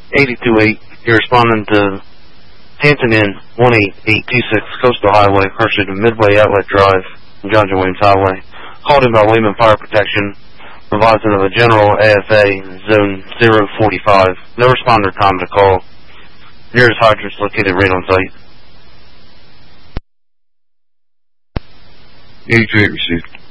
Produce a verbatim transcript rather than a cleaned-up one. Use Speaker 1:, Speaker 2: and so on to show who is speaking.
Speaker 1: eighty-two eight, you're responding to Hampton Inn, one eight eight two six Coastal Highway, pursuit of Midway Outlet Drive, and John J. Williams Highway. Called in by Wayman Fire Protection, advising of a general A F A, zone zero forty-five. No responder time to call. Nearest hydrant's located right on site.
Speaker 2: eighty-two eight received.